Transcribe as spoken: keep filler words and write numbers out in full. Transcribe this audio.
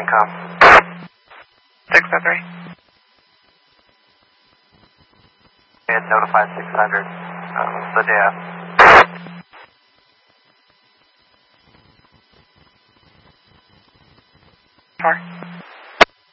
com. six oh three. And notify six hundred. Um, the day after. Four.